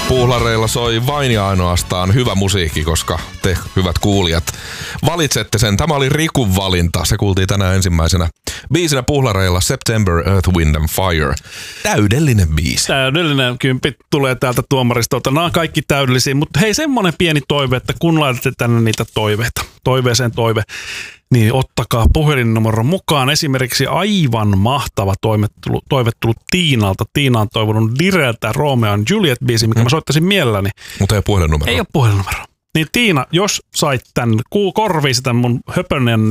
Puhlareilla soi vain ja ainoastaan hyvä musiikki, koska te, hyvät kuulijat, valitsette sen. Tämä oli Rikun valinta. Se kuultiin tänään ensimmäisenä biisinä Puhlareilla September, Earth, Wind and Fire. Täydellinen biisi. Täydellinen. Kymppi tulee täältä tuomaristolta. Nämä on kaikki täydellisiä, mutta hei, semmoinen pieni toive, että kun laitatte tänne niitä toiveita, toiveeseen toive, niin ottakaa puhelinnumero mukaan. Esimerkiksi aivan mahtava toive tullut Tiinalta. Tiina on toivonut Direltä Romeo and Juliet-biisi, mikä mä soittaisin mielelläni. Mutta ei ole puhelinnumero. Ei ole puhelinnumero. Niin Tiina, jos sait tän korviisi tän mun höpönen,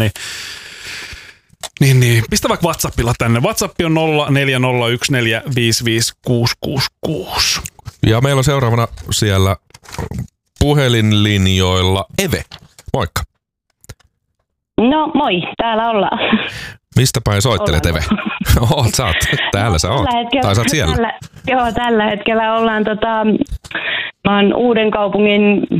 niin pistä vaikka WhatsAppilla tänne. WhatsApp on 0401455666. Ja meillä on seuraavana siellä puhelinlinjoilla Eve. Moikka. No moi, täällä ollaan. Mistä päin soittelet, Eve? Sä oot. Täällä sä oot. Tai sä oot siellä. Tällä hetkellä ollaan mä oon Uudenkaupungin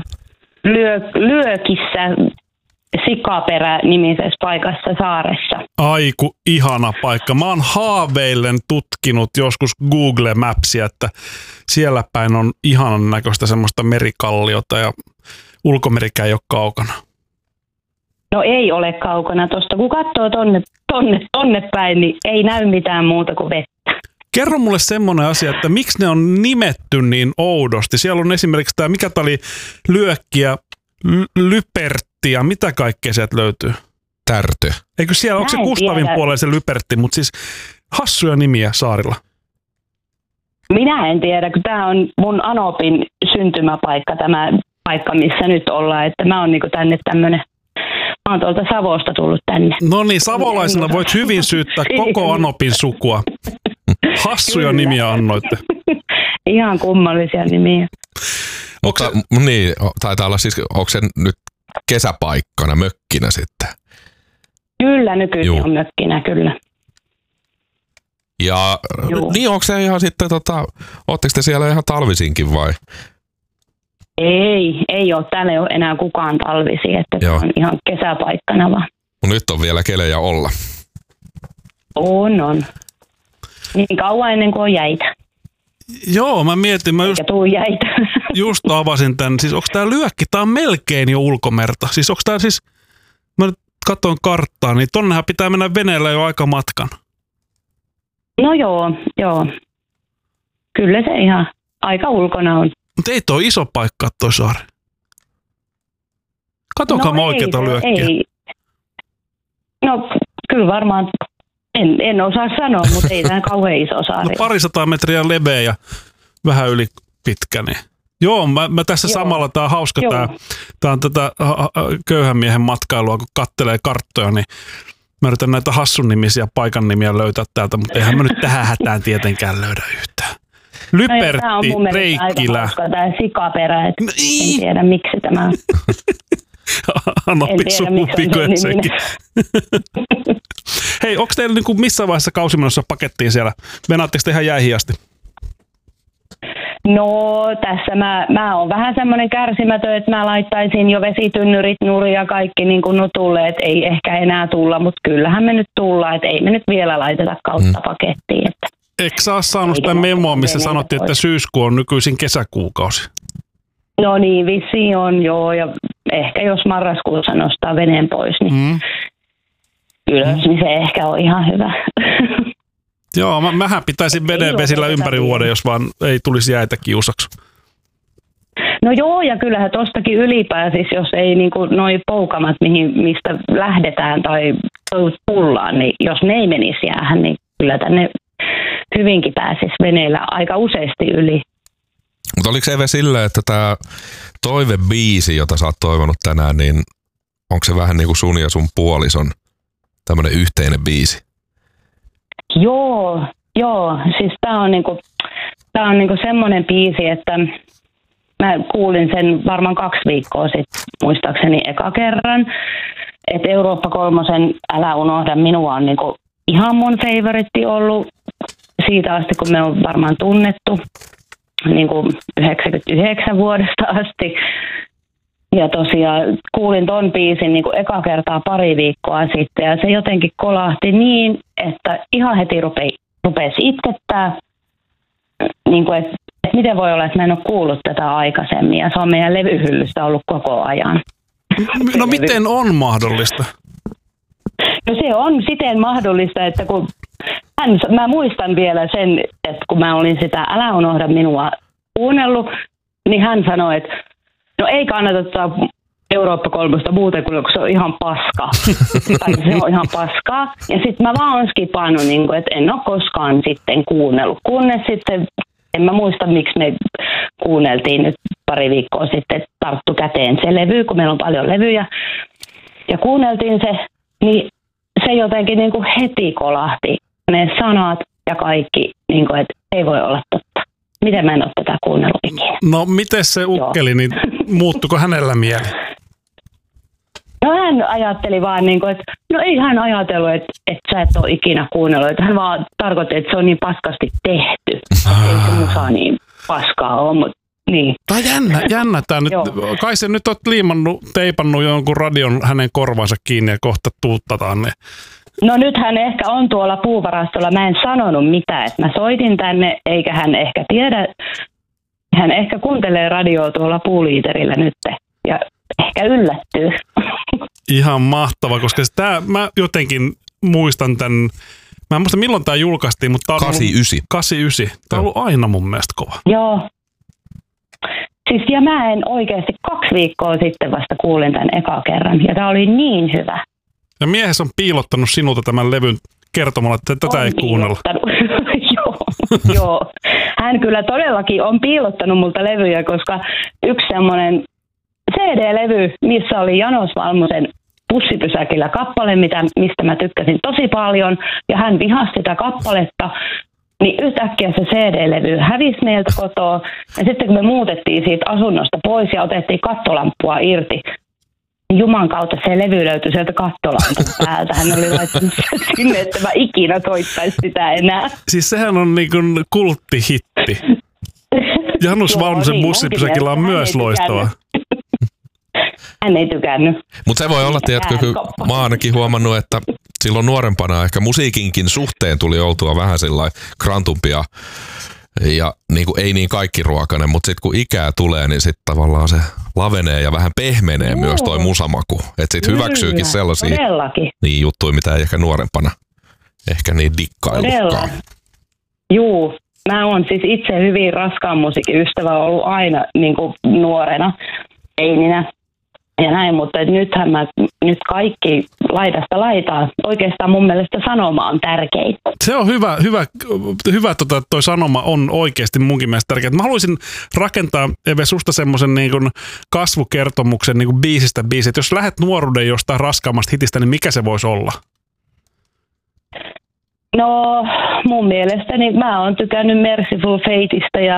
Lyökissä Sikaperä-nimisessä paikassa saaressa. Aiku ihana paikka. Mä oon haaveillen tutkinut joskus Google Mapsia, että siellä päin on ihanan näköistä semmoista merikalliota ja ulkomerikään ei ole kaukana. No ei ole kaukana tosta. Kun katsoo tonne päin, niin ei näy mitään muuta kuin vettä. Kerro mulle semmoinen asia, että miksi ne on nimetty niin oudosti. Siellä on esimerkiksi tämä, mikä tää oli, Lyökkiä, Lypertti ja mitä kaikkea sieltä löytyy? Tärtö. Eikö siellä, onko se Kustavin puolella se Lypertti, mutta siis hassuja nimiä saarilla? Minä en tiedä, kun tämä on mun Anopin syntymäpaikka, tämä paikka, missä nyt ollaan. Että mä oon niinku tänne tämmönen. Mä oon tuolta Savosta tullut tänne. No niin, savolaisena voit hyvin syyttää koko Anopin sukua. Hassuja nimiä annoitte. Ihan kummallisia nimiä. Mutta niin, taitaa olla siis, onko se nyt kesäpaikkana, mökkinä sitten? Kyllä, nykyisin on mökkinä, kyllä. Ja niin, onko se ihan sitten, ootteko te siellä ihan talvisinkin vai? Ei ole. Täällä ei ole enää kukaan talvisi, että se on ihan kesäpaikkana vaan. Nyt on vielä kelejä olla. On. Niin kauan ennen kuin on jäitä. Joo, mä mietin. Just avasin tän. Siis onko tää Lyökki? Tää on melkein jo ulkomerta. Siis onko tää siis, mä nyt katson karttaa, niin tonnehan pitää mennä veneellä jo aika matkan. No joo. Kyllä se ihan aika ulkona on. Mutta ei toi iso paikka toi saari. Katonko mä oikeata Lyökkiä? Ei. No kyllä varmaan, en osaa sanoa, mutta ei tämä kauhean iso saari. No 200 metriä leveä ja vähän yli pitkä. Niin. Joo, mä tässä samalla, tää on hauska, tää on tätä köyhän miehen matkailua, kun kattelee karttoja, niin mä yritän näitä hassun nimisiä paikan nimiä löytää täältä, mutta eihän mä nyt tähän hätään tietenkään löydä yhtään. Lypertti, Reikkilä. Aika hauska tämä Sikaperä, että en tiedä miksi tämä on. Anopin sukupikoja sekin. Hei, onko teillä niinku missä vaiheessa kausimenossa pakettiin siellä? Venaatteko te ihan jäihin asti? No tässä mä oon vähän semmoinen kärsimätön, että mä laittaisin jo vesitynnyrit, nuri ja kaikki niin kuin nutulle, että ei ehkä enää tulla, mutta kyllähän me nyt tullaan, että ei me nyt vielä laiteta kautta pakettiin. Että eikö sä ole saanut sitä memoa, missä sanottiin, että syyskuu on nykyisin kesäkuukausi? No niin, vissiin on joo, ja ehkä jos marraskuussa nostaa veneen pois, niin ylös, niin se ehkä on ihan hyvä. Joo, mähän pitäisin veden vesillä ympäri vuoden, jos vaan ei tulisi jäitä kiusaksi. No joo, ja kyllähän tostakin ylipääsisi, jos ei niinku noi poukamat, mistä lähdetään tai tullaan, niin jos ne ei menisi jäähän, niin kyllä tänne hyvinkin pääsisi veneellä aika useasti yli. Mutta oliko Eve silleen, että tämä toivebiisi, jota sä oot toivonut tänään, niin onko se vähän niin kuin sun ja sun puolison tämmöinen yhteinen biisi? Joo, siis tää on niinku semmoinen biisi, että mä kuulin sen varmaan 2 viikkoa sitten, muistaakseni eka kerran, että Eurooppa 3 Älä unohda minua on niinku ihan mun favoritti ollut siitä asti, kun me on varmaan tunnettu, niinku 99 vuodesta asti. Ja tosiaan kuulin ton biisin niin kuin eka kertaa 2 viikkoa sitten ja se jotenkin kolahti niin, että ihan heti rupesi itkettää, niin kuin, että että miten voi olla, että mä en ole kuullut tätä aikaisemmin ja se on meidän levyhyllystä ollut koko ajan. No miten on mahdollista? No se on siten mahdollista, että kun mä muistan vielä sen, että kun mä olin sitä Älä unohda minua kuunnellut, niin hän sanoi, että no ei kannata ottaa Eurooppa 3 muuten, kun se on ihan paska. Tai se on ihan paskaa. Ja sitten mä vaan oon skipannut, niin kun, että en ole koskaan sitten kuunnellut. Kunnes sitten, en mä muista miksi me kuunneltiin nyt pari viikkoa sitten, tarttu käteen se levy, kun meillä on paljon levyjä. Ja kuunneltiin se, niin se jotenkin niin kuin heti kolahti. Ne sanat ja kaikki, niin kuin, että ei voi olla totta. Miten mä en ole tätä kuunnellut ikinä? No miten se ukkeli, niin muuttuiko hänellä mieli? No hän ajatteli vaan, niin kuin, että no ei hän ajatellut, että sä et ole ikinä kuunnellut. Että hän vaan tarkoitti, että se on niin paskasti tehty. Ei se musa niin paskaa ole, mutta niin. Tai jännä tää nyt. Kai se nyt oot teipannut jonkun radion hänen korvansa kiinni ja kohta tuuttataan ne. No nyt hän ehkä on tuolla puuvarastolla. Mä en sanonut mitään, että mä soitin tänne, eikä hän ehkä tiedä. Hän ehkä kuuntelee radioa tuolla puuliiterillä nyt ja ehkä yllättyy. Ihan mahtava, koska mä jotenkin muistan tämän, mä en muista milloin tämä julkaistiin, mutta tämä on 89. Tämä on ollut aina mun mielestä kova. Joo. Siis ja mä en oikeasti 2 viikkoa sitten vasta kuulin tämän eka kerran ja tämä oli niin hyvä. Ja miehes on piilottanut sinulta tämän levyn kertomalla, että tätä ei kuunnella. Joo. Hän kyllä todellakin on piilottanut multa levyjä, koska yksi semmoinen CD-levy, missä oli Janos Valmosen Pussipysäkillä kappale, mistä mä tykkäsin tosi paljon, ja hän vihasi sitä kappaletta, niin yhtäkkiä se CD-levy hävisi meiltä kotoa, ja sitten kun me muutettiin siitä asunnosta pois ja otettiin kattolampua irti, niin Juman kautta se levy löytyi sieltä kattolampun päältä. Hän oli laittanut sinne, että mä ikinä soittaisi sitä enää. Siis sehän on niin kuin kulttihitti. Janus Valmosen Bussipysäkillä on myös loistava. Hän ei tykännyt. Mutta se voi olla, tiedätkö, kun mä oon ainakin huomannut, että silloin nuorempana ehkä musiikinkin suhteen tuli oltua vähän sellainen krantumpia ja niin kuin ei niin kaikkiruokainen, mutta sitten kun ikää tulee, niin sitten tavallaan se lavenee ja vähän pehmenee myös toi musamaku. Että sitten hyväksyykin sellaisia niin juttuja, mitä ei ehkä nuorempana ehkä niin dikkailutkaan. Juu, mä oon siis itse hyvin raskaan musiikin ystävä ollut aina niin kuin nuorena, eininä. Ja näin, mutta nyt kaikki laidasta laitaa. Oikeastaan mun mielestä sanoma on tärkein. Se on hyvä toi sanoma on oikeasti munkin mielestä tärkeä. Mä haluaisin rakentaa, Eve, susta semmoisen niin kuin kasvukertomuksen niin kuin biisistä biisiin. Jos lähdet nuoruuden jostain raskaammasta hitistä, niin mikä se voisi olla? No mun mielestäni mä oon tykännyt Merciful Fateista ja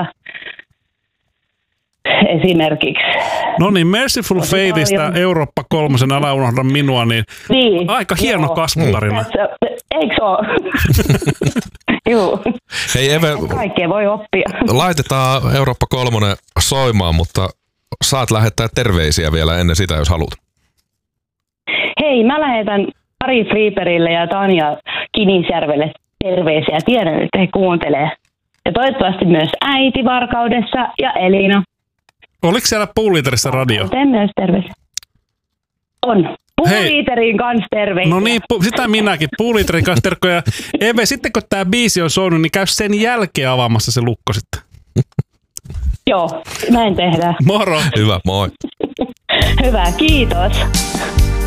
esimerkiksi. No niin, Merciful Fateista Eurooppa 3, Älä unohda minua, niin aika hieno kasvutarina. Eikö ole? Juu. Hei Eve, kaikkea voi oppia. Laitetaan Eurooppa 3 soimaan, mutta saat lähettää terveisiä vielä ennen sitä, jos haluat. Hei, mä lähetän Ari Freeperille ja Tanja Kinisjärvelle terveisiä. Tiedän, että he kuuntelee. Ja toivottavasti myös äiti Varkaudessa ja Elina. Oliko siellä Puuliiterissa radio? Teen myös terveisiä. On. Puuliiterin kanssa terveisiä. No niin, sitä minäkin. Puuliiterin kanssa terkkoja. Eve, sitten kun tää biisi on soinut, niin käy sen jälkeen avaamassa se lukko sitten. Joo, näin tehdään. Moro. Hyvä, moi. Hyvä, kiitos.